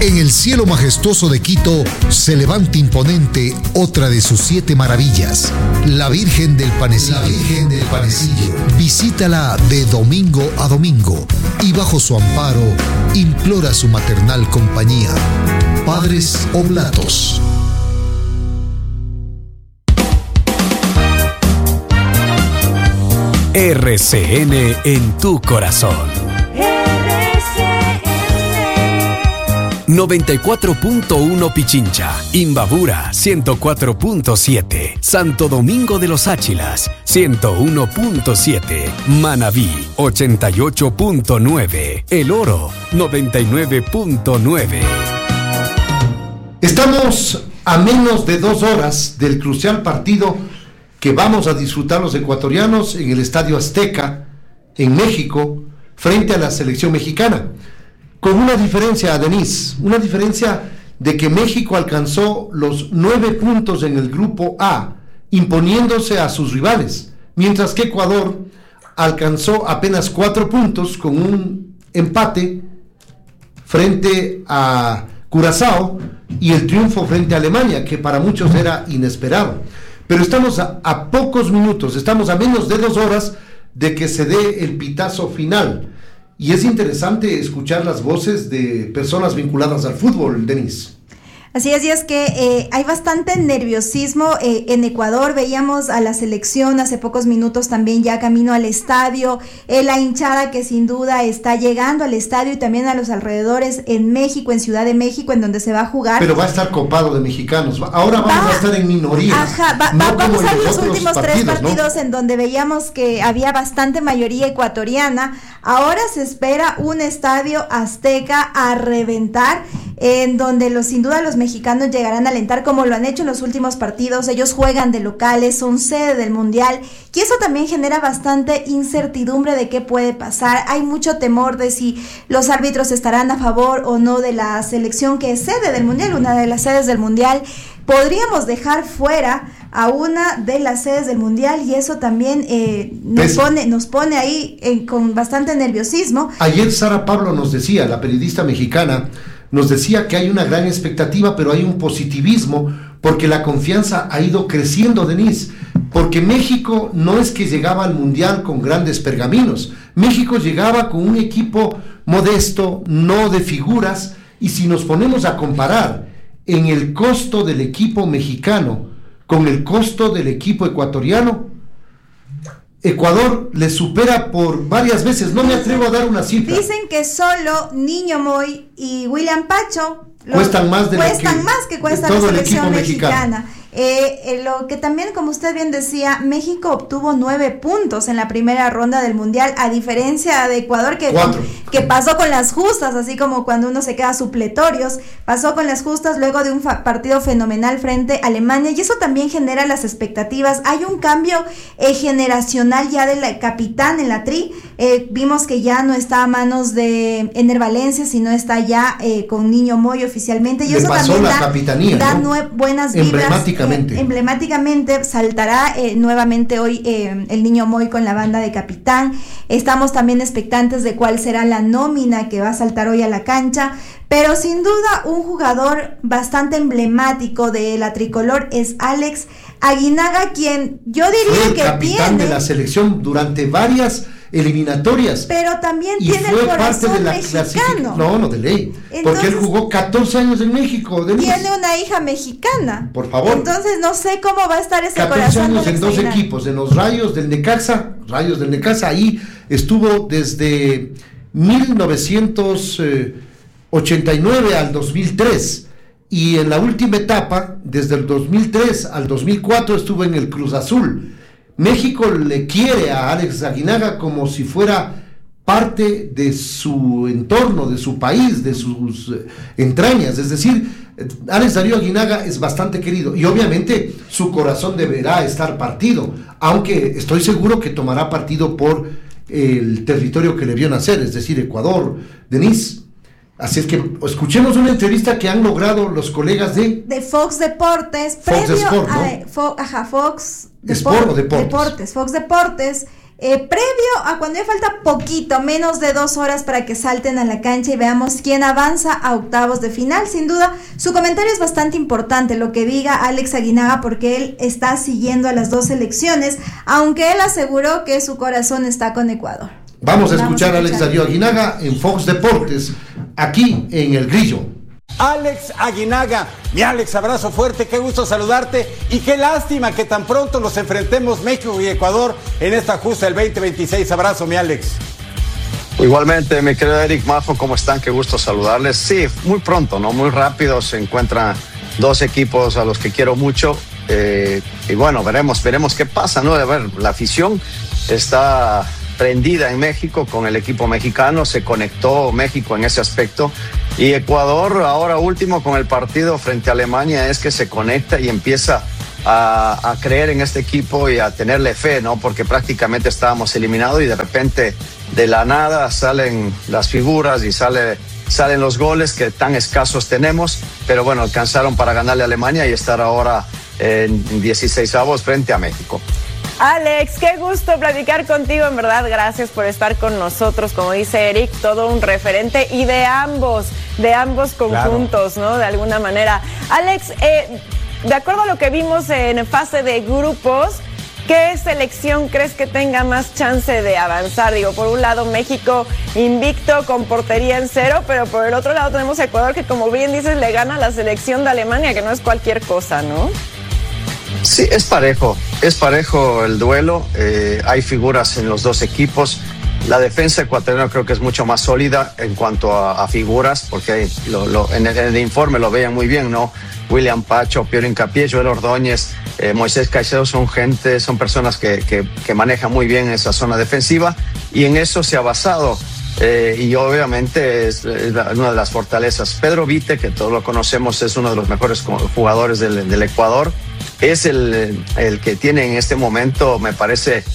En el cielo majestuoso de Quito se levanta imponente otra de sus 7 maravillas, la Virgen del Panecillo. La Virgen del Panecillo. Visítala de domingo a domingo y bajo su amparo implora su maternal compañía. Padres Oblatos. RCN en tu corazón. 94.1 Pichincha, Imbabura 104.7, Santo Domingo de los Áchilas 101.7, Manabí 88.9, El Oro 99.9. Estamos a menos de 2 horas del crucial partido que vamos a disfrutar los ecuatorianos en el Estadio Azteca, en México, frente a la selección mexicana. Con una diferencia, Denise, una diferencia de que México alcanzó los 9 puntos en el grupo A, imponiéndose a sus rivales, mientras que Ecuador alcanzó apenas 4 puntos con un empate frente a Curazao y el triunfo frente a Alemania, que para muchos era inesperado. Pero estamos a pocos minutos, estamos a menos de 2 horas de que se dé el pitazo final. Y es interesante escuchar las voces de personas vinculadas al fútbol, Denise. Así es, y es que hay bastante nerviosismo en Ecuador. Veíamos a la selección hace pocos minutos también ya camino al estadio, la hinchada que sin duda está llegando al estadio y también a los alrededores en México, en Ciudad de México, en donde se va a jugar. Pero va a estar copado de mexicanos. Ahora vamos a estar en minoría. Ajá, vamos a ver los últimos 3 partidos, ¿no? En donde veíamos que había bastante mayoría ecuatoriana. Ahora se espera un estadio azteca a reventar, en donde sin duda los mexicanos llegarán a alentar como lo han hecho en los últimos partidos. Ellos juegan de locales, son sede del Mundial, y eso también genera bastante incertidumbre de qué puede pasar. Hay mucho temor de si los árbitros estarán a favor o no de la selección que es sede del Mundial, una de las sedes del Mundial. Podríamos dejar fuera a una de las sedes del Mundial y eso también nos pone ahí con bastante nerviosismo. Ayer Sara Pablo nos decía, la periodista mexicana, nos decía que hay una gran expectativa, pero hay un positivismo porque la confianza ha ido creciendo, Denise, porque México no es que llegaba al Mundial con grandes pergaminos, México llegaba con un equipo modesto, no de figuras, y si nos ponemos a comparar en el costo del equipo mexicano con el costo del equipo ecuatoriano, Ecuador le supera por varias veces. No me atrevo a dar una cifra. Dicen que solo Niño Moy y William Pacho cuestan más que cuesta la selección mexicana. Lo que también, como usted bien decía, México obtuvo 9 puntos en la primera ronda del Mundial, a diferencia de Ecuador que pasó con las justas, así como cuando uno se queda supletorios, pasó con las justas luego de un partido fenomenal frente a Alemania, y eso también genera las expectativas. Hay un cambio generacional ya del capitán en la tri. Vimos que ya no está a manos de Ener Valencia, sino está ya con Niño Moy oficialmente, y eso también da buenas vibras. Emblemáticamente saltará nuevamente hoy el Niño Moy con la banda de capitán. Estamos también expectantes de cuál será la nómina que va a saltar hoy a la cancha, pero sin duda un jugador bastante emblemático de la tricolor es Alex Aguinaga, quien yo diría que capitán de la selección durante varias eliminatorias, pero también tiene el corazón mexicano. No, de ley. Entonces, porque él jugó 14 años en México. Tiene una hija mexicana. Por favor. Entonces no sé cómo va a estar ese 14 corazón. 14 años en 2 equipos, en los Rayos del Necaxa, ahí estuvo desde 1989 al 2003. Y en la última etapa, desde el 2003 al 2004, estuvo en el Cruz Azul. México le quiere a Alex Aguinaga como si fuera parte de su entorno, de su país, de sus entrañas. Es decir, Alex Darío Aguinaga es bastante querido y obviamente su corazón deberá estar partido, aunque estoy seguro que tomará partido por el territorio que le vio nacer, es decir, Ecuador. Denise, así es que escuchemos una entrevista que han logrado los colegas de Fox Deportes, Fox Sport, ¿no? Fox Sport o Deportes. Fox Deportes, previo a cuando ya falta poquito, menos de 2 horas para que salten a la cancha y veamos quién avanza a octavos de final. Sin duda, su comentario es bastante importante, lo que diga Alex Aguinaga, porque él está siguiendo a las 2 selecciones, aunque él aseguró que su corazón está con Ecuador. Vamos a escuchar a Alex Darío Aguinaga en Fox Deportes, aquí en El Grillo. Alex Aguinaga, mi Alex, abrazo fuerte, qué gusto saludarte y qué lástima que tan pronto nos enfrentemos México y Ecuador en esta justa del 2026. Abrazo, mi Alex. Igualmente, mi querido Eric, Majo, ¿cómo están? Qué gusto saludarles. Sí, muy pronto, ¿no? Muy rápido se encuentran 2 equipos a los que quiero mucho y bueno, veremos qué pasa, ¿no? A ver, la afición está prendida en México con el equipo mexicano, se conectó México en ese aspecto y Ecuador ahora último con el partido frente a Alemania es que se conecta y empieza a creer en este equipo y a tenerle fe, ¿no? Porque prácticamente estábamos eliminados y de repente de la nada salen las figuras y salen los goles que tan escasos tenemos, pero bueno, alcanzaron para ganarle a Alemania y estar ahora en 16avos frente a México. Alex, qué gusto platicar contigo, en verdad, gracias por estar con nosotros, como dice Eric, todo un referente y de ambos conjuntos, claro, ¿no? De alguna manera. Alex, de acuerdo a lo que vimos en fase de grupos, ¿qué selección crees que tenga más chance de avanzar? Digo, por un lado México invicto con portería en 0, pero por el otro lado tenemos Ecuador que, como bien dices, le gana a la selección de Alemania, que no es cualquier cosa, ¿no? Sí, es parejo el duelo, hay figuras en los 2 equipos. La defensa ecuatoriana creo que es mucho más sólida en cuanto a figuras, porque en el informe lo veían muy bien, ¿no? William Pacho, Piero Hincapié, Joel Ordóñez, Moisés Caicedo son personas que manejan muy bien esa zona defensiva y en eso se ha basado. Y obviamente es una de las fortalezas. Pedro Vite, que todos lo conocemos, es uno de los mejores jugadores del Ecuador. Es el que tiene en este momento, me parece,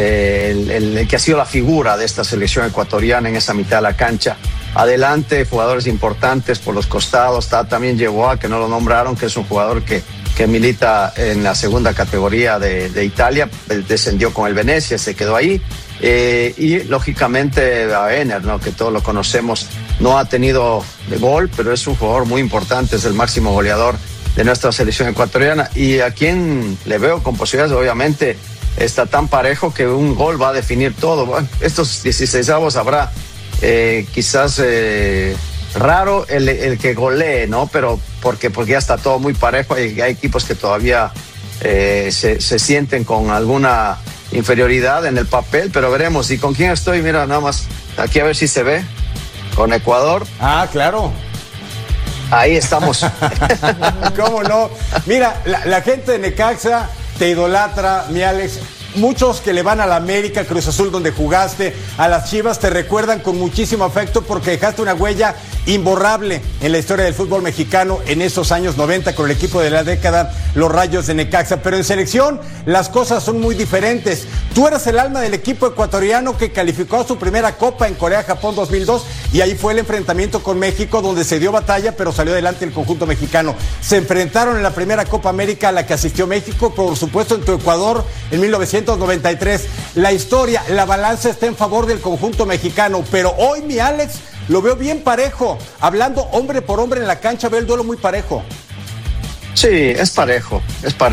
el que ha sido la figura de esta selección ecuatoriana en esa mitad de la cancha. Adelante, jugadores importantes por los costados. Está también Yeboah, que no lo nombraron, que es un jugador que milita en la segunda categoría de Italia. Descendió con el Venecia, se quedó ahí. Y lógicamente a Ener, ¿no? Que todos lo conocemos, no ha tenido de gol, pero es un jugador muy importante, es el máximo goleador de nuestra selección ecuatoriana y a quien le veo con posibilidades, obviamente está tan parejo que un gol va a definir todo. Bueno, estos 16avos habrá quizás raro el que golee, ¿no? Pero porque ya está todo muy parejo y hay equipos que todavía se sienten con alguna inferioridad en el papel, pero veremos. ¿Y con quién estoy? Mira, nada más aquí a ver si se ve. Con Ecuador. Ah, claro. Ahí estamos. ¿Cómo no? Mira, la gente de Necaxa te idolatra, mi Alex. Muchos que le van a la América, Cruz Azul, donde jugaste, a las Chivas, te recuerdan con muchísimo afecto porque dejaste una huella imborrable en la historia del fútbol mexicano en esos años 90 con el equipo de la década, los Rayos de Necaxa. Pero en selección las cosas son muy diferentes. Tú eras el alma del equipo ecuatoriano que calificó a su primera Copa en Corea-Japón 2002 y ahí fue el enfrentamiento con México donde se dio batalla pero salió adelante el conjunto mexicano. Se enfrentaron en la primera Copa América a la que asistió México, por supuesto en tu Ecuador en 1993. La historia, la balanza está en favor del conjunto mexicano, pero hoy mi Alex lo veo bien parejo. Hablando hombre por hombre en la cancha, veo el duelo muy parejo. Sí, es parejo.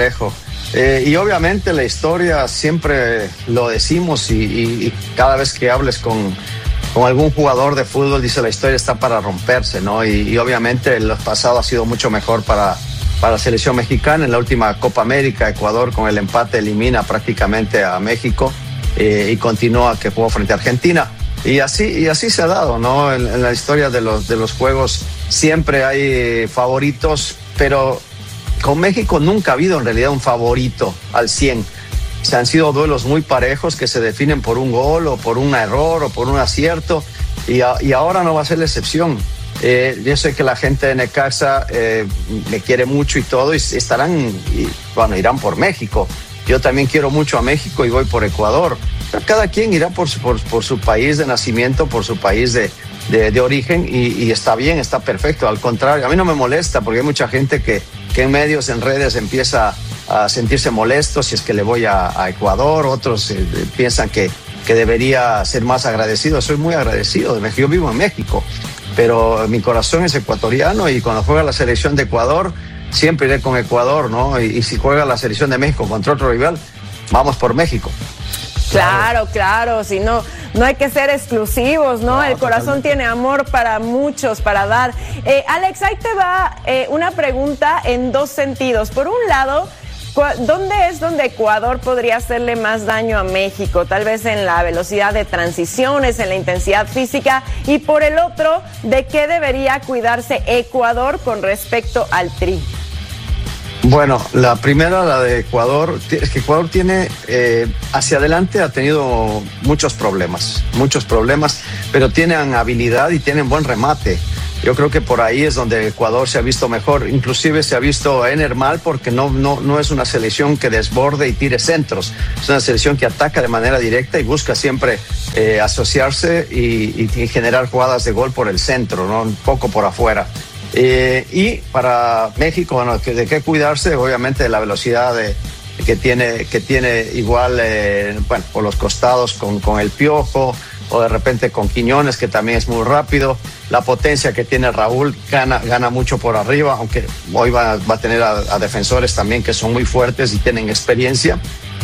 Y obviamente la historia siempre lo decimos y cada vez que hables con algún jugador de fútbol dice la historia está para romperse, ¿no? Y obviamente el pasado ha sido mucho mejor para la selección mexicana. En la última Copa América, Ecuador con el empate elimina prácticamente a México y continúa que jugó frente a Argentina. Y así se ha dado, ¿no? En la historia de los juegos siempre hay favoritos, pero con México nunca ha habido en realidad un favorito al 100. Se han sido duelos muy parejos que se definen por un gol o por un error o por un acierto y ahora no va a ser la excepción. Yo sé que la gente de Necaxa me quiere mucho y todo y irán por México. Yo también quiero mucho a México y voy por Ecuador. Cada quien irá por su país de nacimiento, por su país de origen y está bien, está perfecto. Al contrario, a mí no me molesta porque hay mucha gente que en medios, en redes empieza a sentirse molesto si es que le voy a Ecuador. Otros piensan que debería ser más agradecido. Soy muy agradecido de México. Yo vivo en México, pero mi corazón es ecuatoriano y cuando juega la selección de Ecuador, siempre iré con Ecuador, ¿no? Y si juega la selección de México contra otro rival, vamos por México. Claro, si no hay que ser exclusivos, ¿no? El corazón tiene amor para muchos, para dar. Alex, ahí te va una pregunta en dos sentidos. Por un lado, ¿dónde es donde Ecuador podría hacerle más daño a México? Tal vez en la velocidad de transiciones, en la intensidad física. Y por el otro, ¿de qué debería cuidarse Ecuador con respecto al Tri? Bueno, la primera, la de Ecuador, es que Ecuador tiene, hacia adelante ha tenido muchos problemas, pero tienen habilidad y tienen buen remate. Yo creo que por ahí es donde Ecuador se ha visto mejor, inclusive se ha visto Ener mal porque no es una selección que desborde y tire centros, es una selección que ataca de manera directa y busca siempre asociarse y generar jugadas de gol por el centro, ¿no? Un poco por afuera. Y para México, bueno, de qué cuidarse, obviamente de la velocidad que tiene igual, por los costados con el Piojo, o de repente con Quiñones, que también es muy rápido. La potencia que tiene Raúl gana mucho por arriba, aunque hoy va a tener a defensores también que son muy fuertes y tienen experiencia.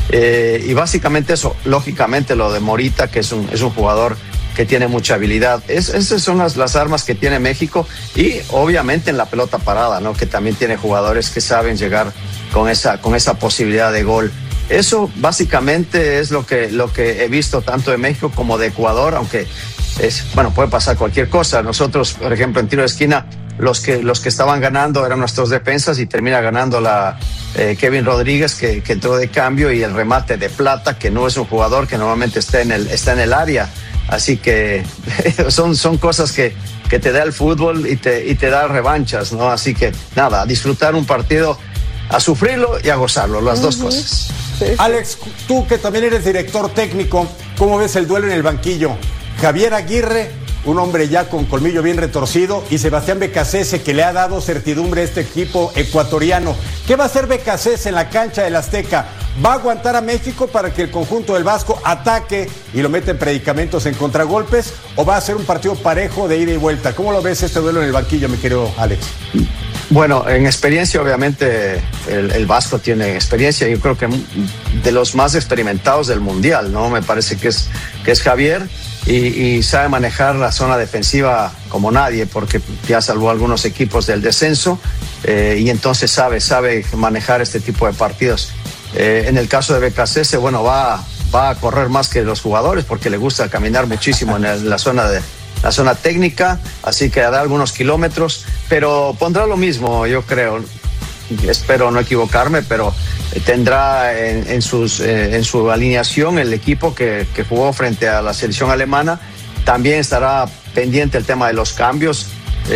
Y básicamente eso, lógicamente lo de Morita, que es un jugador que tiene mucha habilidad. Esas son las armas que tiene México, y obviamente en la pelota parada, ¿no? Que también tiene jugadores que saben llegar con esa posibilidad de gol. Eso básicamente es lo que he visto tanto de México como de Ecuador, aunque puede pasar cualquier cosa. Nosotros, por ejemplo, en tiro de esquina, los que estaban ganando eran nuestros defensas y termina ganando Kevin Rodríguez, que entró de cambio, y el remate de Plata, que no es un jugador que normalmente está en el área. Así que son cosas que te da el fútbol y te da revanchas, ¿no? Así que nada, a disfrutar un partido, a sufrirlo y a gozarlo, las dos cosas. Sí. Alex, tú que también eres director técnico, ¿cómo ves el duelo en el banquillo? Javier Aguirre, un hombre ya con colmillo bien retorcido, y Sebastián Becasese, que le ha dado certidumbre a este equipo ecuatoriano. ¿Qué va a hacer Becasese en la cancha del Azteca? ¿Va a aguantar a México para que el conjunto del Vasco ataque y lo meta en predicamentos, en contragolpes, o va a ser un partido parejo de ida y vuelta? ¿Cómo lo ves este duelo en el banquillo, mi querido Alex? Bueno, en experiencia, obviamente, el Vasco tiene experiencia. Yo creo que de los más experimentados del Mundial, ¿no? Me parece que es Javier, y sabe manejar la zona defensiva como nadie, porque ya salvó a algunos equipos del descenso, y entonces sabe manejar este tipo de partidos. En el caso de Becasese, va a correr más que los jugadores porque le gusta caminar muchísimo en la zona técnica, así que hará algunos kilómetros, pero pondrá lo mismo, yo creo. Espero no equivocarme, pero tendrá en su alineación el equipo que jugó frente a la selección alemana. También estará pendiente el tema de los cambios,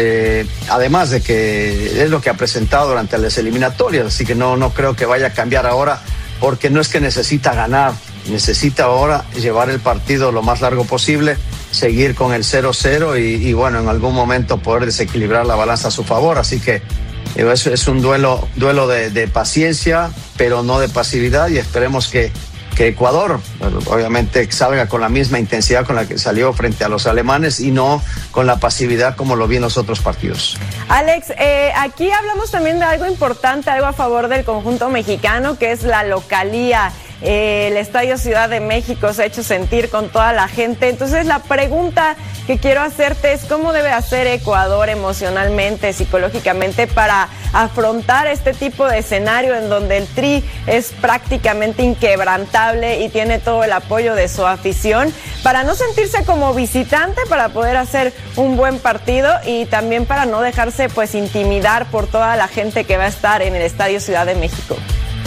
además de que es lo que ha presentado durante las eliminatorias, así que no creo que vaya a cambiar ahora, porque no es que necesita ganar, necesita ahora llevar el partido lo más largo posible, seguir con el 0-0 y en algún momento poder desequilibrar la balanza a su favor. Así que eso es un duelo de paciencia, pero no de pasividad, y esperemos que Ecuador, obviamente, salga con la misma intensidad con la que salió frente a los alemanes y no con la pasividad como lo vi en los otros partidos. Alex, aquí hablamos también de algo importante, algo a favor del conjunto mexicano, que es la localía. El Estadio Ciudad de México se ha hecho sentir con toda la gente. Entonces la pregunta que quiero hacerte es: ¿cómo debe hacer Ecuador emocionalmente, psicológicamente, para afrontar este tipo de escenario en donde el Tri es prácticamente inquebrantable y tiene todo el apoyo de su afición, para no sentirse como visitante, para poder hacer un buen partido y también para no dejarse intimidar por toda la gente que va a estar en el Estadio Ciudad de México?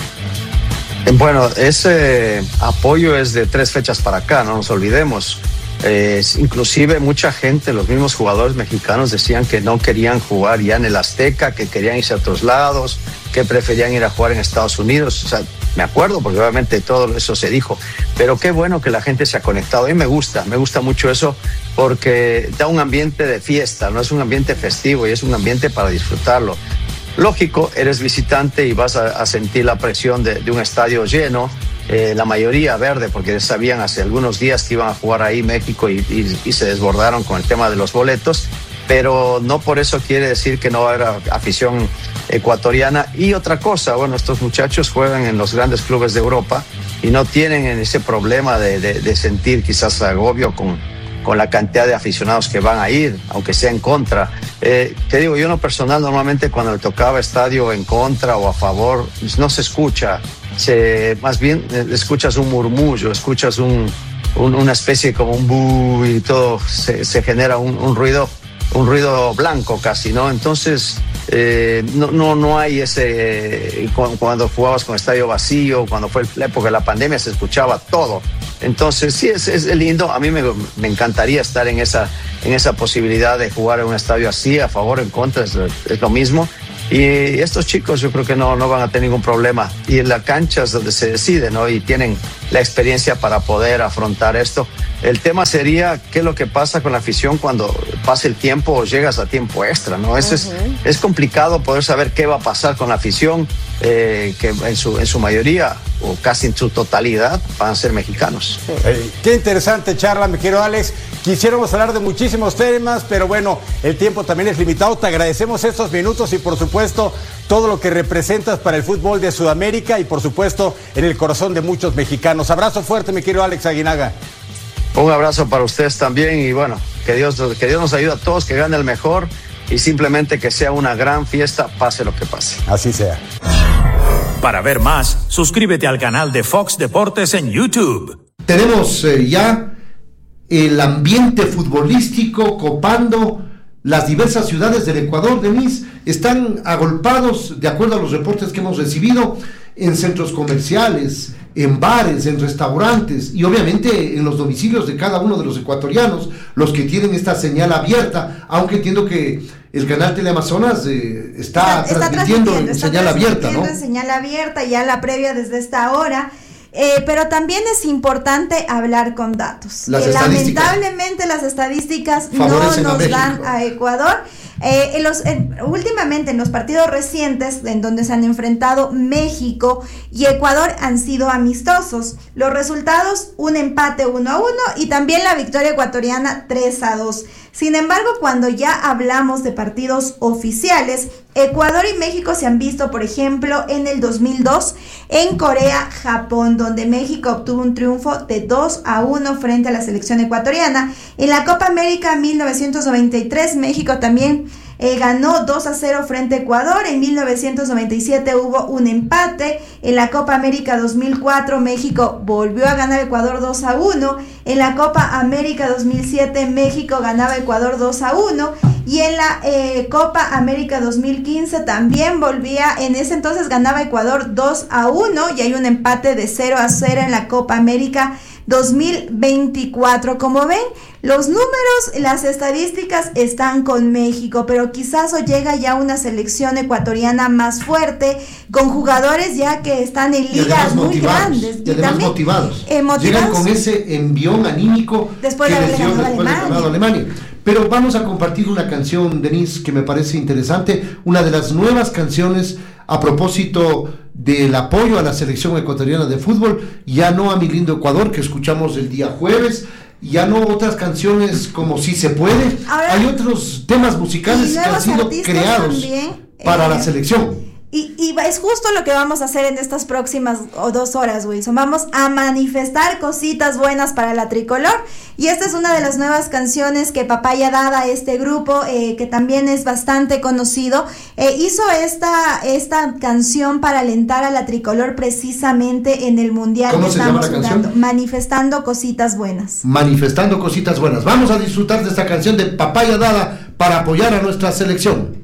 Bueno, ese apoyo es de 3 fechas para acá, no nos olvidemos. Inclusive mucha gente, los mismos jugadores mexicanos, decían que no querían jugar ya en el Azteca, que querían irse a otros lados, que preferían ir a jugar en Estados Unidos. O sea, me acuerdo porque obviamente todo eso se dijo, pero qué bueno que la gente se ha conectado. A mí me gusta mucho eso, porque da un ambiente de fiesta, no es un ambiente festivo, y es un ambiente para disfrutarlo. Lógico, eres visitante y vas a sentir la presión de un estadio lleno, la mayoría verde, porque sabían hace algunos días que iban a jugar ahí México y se desbordaron con el tema de los boletos, pero no por eso quiere decir que no va a haber afición ecuatoriana. Y otra cosa, bueno, estos muchachos juegan en los grandes clubes de Europa y no tienen ese problema de sentir quizás agobio con la cantidad de aficionados que van a ir, aunque sea en contra. Te digo, yo en lo personal, normalmente cuando le tocaba estadio en contra o a favor, no se escucha. Más bien escuchas un murmullo, escuchas una especie como un bu y todo, se genera un ruido blanco casi, ¿no? Entonces no hay ese, cuando jugabas con estadio vacío, cuando fue la época de la pandemia se escuchaba todo. Entonces sí, es lindo. A mí me encantaría estar en esa posibilidad de jugar en un estadio así, a favor, en contra, es lo mismo. Y estos chicos yo creo que no van a tener ningún problema. Y en la cancha es donde se decide, ¿no? Y tienen la experiencia para poder afrontar esto. El tema sería qué es lo que pasa con la afición cuando pasa el tiempo o llegas a tiempo extra, ¿no? Eso es complicado poder saber qué va a pasar con la afición, que en su mayoría o casi en su totalidad van a ser mexicanos. Qué interesante charla, mi querido Alex. Quisiéramos hablar de muchísimos temas, pero bueno, el tiempo también es limitado. Te agradecemos estos minutos y por supuesto todo lo que representas para el fútbol de Sudamérica y por supuesto en el corazón de muchos mexicanos. Abrazo fuerte, mi querido Alex Aguinaga. Un abrazo para ustedes también y bueno, que Dios nos ayude a todos, que gane el mejor y simplemente que sea una gran fiesta, pase lo que pase. Así sea. Para ver más, suscríbete al canal de Fox Deportes en YouTube. Tenemos ya el ambiente futbolístico copando las diversas ciudades del Ecuador. Denise, están agolpados, de acuerdo a los reportes que hemos recibido, en centros comerciales, en bares, en restaurantes y obviamente en los domicilios de cada uno de los ecuatorianos, los que tienen esta señal abierta, aunque entiendo que el canal Teleamazonas está transmitiendo en señal abierta, ¿no? En señal abierta, ya la previa desde esta hora. Pero también es importante hablar con datos. Lamentablemente las estadísticas no nos dan a Ecuador. Últimamente en los partidos recientes en donde se han enfrentado México y Ecuador han sido amistosos. Los resultados, un empate 1-1 y también la victoria ecuatoriana 3-2. Sin embargo, cuando ya hablamos de partidos oficiales, Ecuador y México se han visto, por ejemplo, en el 2002 en Corea, Japón, donde México obtuvo un triunfo de 2-1 frente a la selección ecuatoriana. En la Copa América 1993, México también ganó 2-0 frente a Ecuador. En 1997 hubo un empate. En la Copa América 2004 México volvió a ganar Ecuador 2-1. En la Copa América 2007 México ganaba Ecuador 2-1. Y en la Copa América 2015 también volvía, en ese entonces ganaba Ecuador 2-1 y hay un empate de 0-0 en la Copa América 2024. Como ven, los números, las estadísticas están con México, pero quizás hoy llega ya una selección ecuatoriana más fuerte, con jugadores ya que están en ligas muy grandes. Y además también, motivados. Llegan con ese envión anímico después que de les dio después de ganar a Alemania. Pero vamos a compartir una canción, Denise, que me parece interesante, una de las nuevas canciones a propósito del apoyo a la selección ecuatoriana de fútbol, ya no a mi lindo Ecuador, que escuchamos el día jueves, ya no otras canciones como Si se puede. Ahora, hay otros temas musicales que han sido creados también, para la selección. Y es justo lo que vamos a hacer en estas próximas 2 horas, Wilson. Vamos a manifestar cositas buenas para la tricolor. Y esta es una de las nuevas canciones que Papaya Dada, este grupo, que también es bastante conocido, hizo esta canción para alentar a la tricolor precisamente en el Mundial. ¿Cómo se llama la canción? Manifestando cositas buenas. Manifestando cositas buenas. Vamos a disfrutar de esta canción de Papaya Dada para apoyar a nuestra selección.